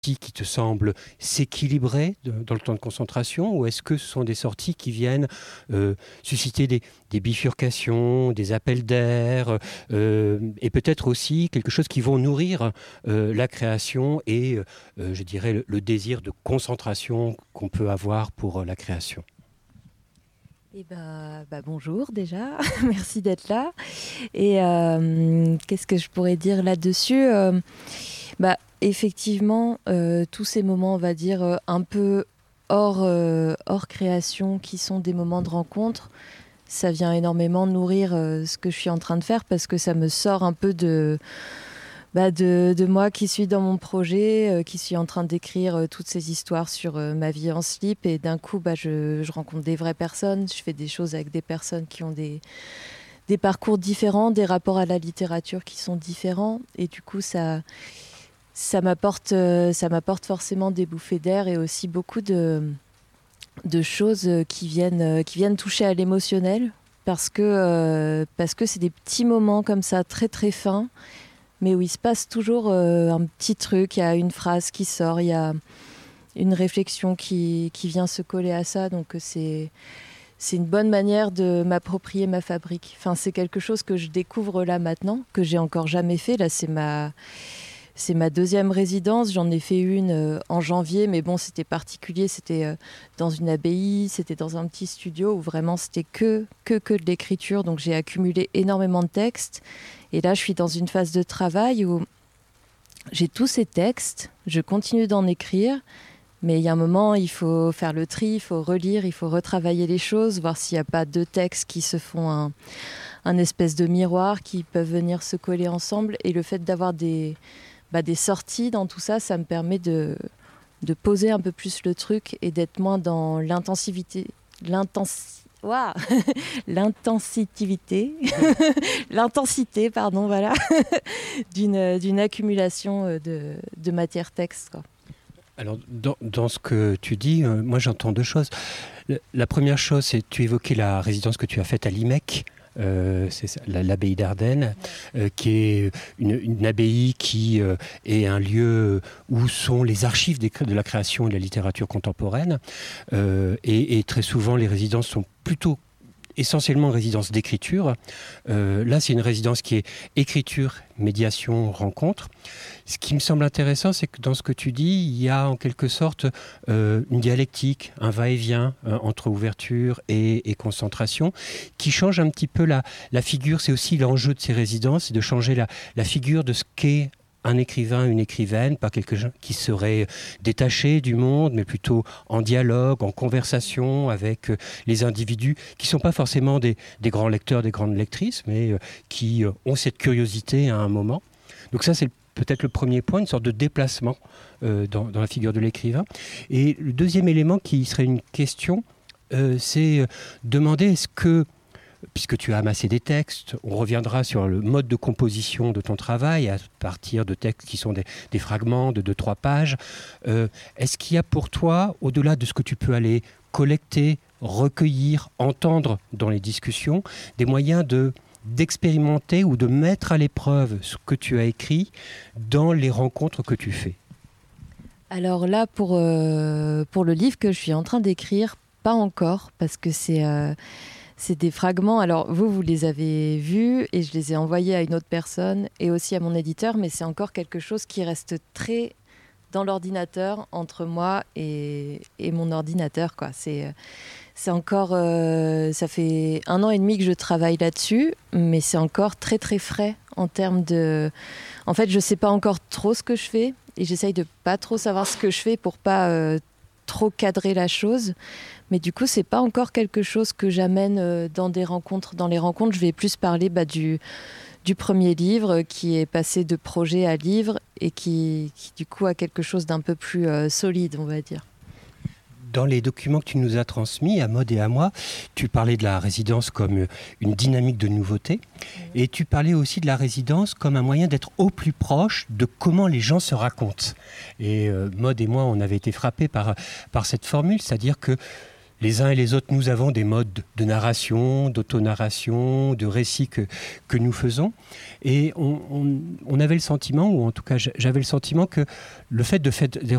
qui te semblent s'équilibrer dans le temps de concentration, ou est-ce que ce sont des sorties qui viennent susciter des bifurcations, des appels d'air, et peut-être aussi quelque chose qui vont nourrir la création et, je dirais, le désir de concentration qu'on peut avoir pour la création? Eh bonjour déjà, merci d'être là. Et qu'est-ce que je pourrais dire là-dessus? Effectivement, tous ces moments, on va dire, un peu hors création, qui sont des moments de rencontre, ça vient énormément nourrir ce que je suis en train de faire, parce que ça me sort un peu de moi qui suis dans mon projet, qui suis en train d'écrire toutes ces histoires sur ma vie en slip, et d'un coup je rencontre des vraies personnes, je fais des choses avec des personnes qui ont des parcours différents, des rapports à la littérature qui sont différents, et du coup ça m'apporte forcément des bouffées d'air, et aussi beaucoup de choses qui viennent toucher à l'émotionnel, parce que c'est des petits moments comme ça, très très fins, mais où il se passe toujours un petit truc, il y a une phrase qui sort, il y a une réflexion qui vient se coller à ça, donc c'est une bonne manière de m'approprier ma fabrique. Enfin, c'est quelque chose que je découvre là maintenant, que j'ai encore jamais fait. Là, c'est ma deuxième résidence. J'en ai fait une en janvier, mais bon, c'était particulier. C'était dans une abbaye, c'était dans un petit studio où vraiment c'était que de l'écriture. Donc j'ai accumulé énormément de textes. Et là, je suis dans une phase de travail où j'ai tous ces textes, je continue d'en écrire, mais il y a un moment, il faut faire le tri, il faut relire, il faut retravailler les choses, voir s'il n'y a pas deux textes qui se font un espèce de miroir, qui peuvent venir se coller ensemble. Et le fait d'avoir des sorties dans tout ça, ça me permet de poser un peu plus le truc et d'être moins dans l'intensitivité, pardon, voilà, d'une accumulation de matière texte, quoi. Alors, dans ce que tu dis, moi j'entends deux choses. La première chose, c'est que tu évoquais la résidence que tu as faite à Limec. C'est ça, l'abbaye d'Ardenne, qui est une abbaye qui est un lieu où sont les archives de la création et de la littérature contemporaine. Et très souvent, les résidences sont plutôt essentiellement résidence d'écriture. Là, c'est une résidence qui est écriture, médiation, rencontre. Ce qui me semble intéressant, c'est que dans ce que tu dis, il y a en quelque sorte une dialectique, un va-et-vient entre ouverture et concentration, qui change un petit peu la figure. C'est aussi l'enjeu de ces résidences, c'est de changer la figure de ce qu'est un écrivain, une écrivaine, pas quelqu'un qui serait détaché du monde, mais plutôt en dialogue, en conversation avec les individus qui ne sont pas forcément des grands lecteurs, des grandes lectrices, mais qui ont cette curiosité à un moment. Donc ça, c'est peut-être le premier point, une sorte de déplacement dans la figure de l'écrivain. Et le deuxième élément qui serait une question, c'est demander est-ce que, puisque tu as amassé des textes, on reviendra sur le mode de composition de ton travail à partir de textes qui sont des fragments de 2-3 pages. Est-ce qu'il y a pour toi, au-delà de ce que tu peux aller collecter, recueillir, entendre dans les discussions, des moyens d'expérimenter ou de mettre à l'épreuve ce que tu as écrit dans les rencontres que tu fais? Alors là, pour le livre que je suis en train d'écrire, pas encore, parce que c'est des fragments. Alors vous les avez vus et je les ai envoyés à une autre personne et aussi à mon éditeur, mais c'est encore quelque chose qui reste très dans l'ordinateur, entre moi et mon ordinateur, quoi. C'est encore... ça fait 1 an et demi que je travaille là-dessus, mais c'est encore très très frais en termes de... En fait, je sais pas encore trop ce que je fais et j'essaye de pas trop savoir ce que je fais pour pas trop cadrer la chose. Mais du coup, c'est pas encore quelque chose que j'amène dans des rencontres. Dans les rencontres, je vais plus parler du premier livre qui est passé de projet à livre et qui du coup a quelque chose d'un peu plus solide, on va dire. Dans les documents que tu nous as transmis, à Maud et à moi, tu parlais de la résidence comme une dynamique de nouveauté. Et tu parlais aussi de la résidence comme un moyen d'être au plus proche de comment les gens se racontent. Et Maud et moi, on avait été frappés par cette formule, c'est-à-dire que les uns et les autres, nous avons des modes de narration, d'autonarration, de récit que nous faisons. Et on avait le sentiment, ou en tout cas j'avais le sentiment que le fait de faire des